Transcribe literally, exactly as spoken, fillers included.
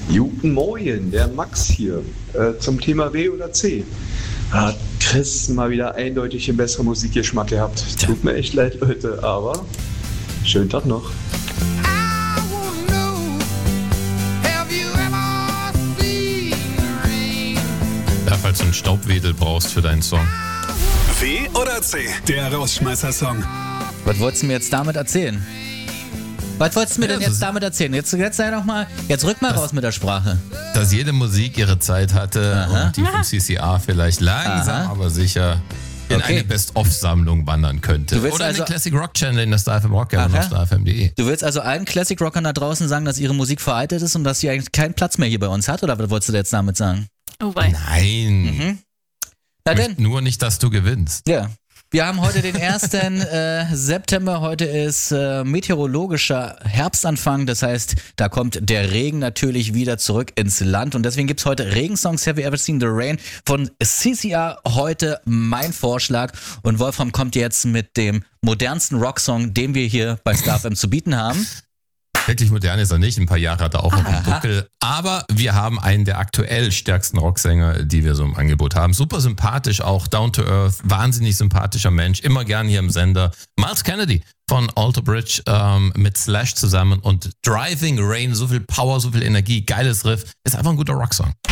Guten Morgen, der Max hier. Äh, zum Thema W oder C. Hat Chris mal wieder eindeutig den besseren Musikgeschmack gehabt. Tut mir echt leid, Leute, aber schönen Tag noch. Ja, falls du einen Staubwedel brauchst für deinen Song. W oder C? Der Rausschmeißer-Song. Was wolltest du mir jetzt damit erzählen? Was wolltest du mir Ja, denn das jetzt damit erzählen? Jetzt, jetzt sei doch mal, jetzt rück mal raus mit der Sprache. Dass jede Musik ihre Zeit hatte Aha. und die vom C C A vielleicht langsam, Aha. aber sicher in Okay. eine Best-of-Sammlung wandern könnte. Du willst Oder also- eine Classic Rock Channel in der Star F M Rock Gallery Aha. auf star f m punkt de. Du willst also allen Classic-Rockern da draußen sagen, dass ihre Musik veraltet ist und dass sie eigentlich keinen Platz mehr hier bei uns hat? Oder was wolltest du jetzt damit sagen? Oh wei. Nein. Mhm. Na Ich denn, möchte nur nicht, dass du gewinnst. ja. Wir haben heute den ersten äh, September. Heute ist äh, meteorologischer Herbstanfang. Das heißt, da kommt der Regen natürlich wieder zurück ins Land. Und deswegen gibt's heute Regensongs. Have you ever seen the rain? Von C C A heute mein Vorschlag. Und Wolfram kommt jetzt mit dem modernsten Rocksong, den wir hier bei Star F M zu bieten haben. Wirklich modern ist er nicht. Ein paar Jahre hat er auch noch im Aha. Buckel. Aber wir haben einen der aktuell stärksten Rocksänger, die wir so im Angebot haben. Super sympathisch, auch down to earth. Wahnsinnig sympathischer Mensch. Immer gern hier im Sender. Miles Kennedy von Alter Bridge ähm, mit Slash zusammen und Driving Rain. So viel Power, so viel Energie. Geiles Riff. Ist einfach ein guter Rocksong.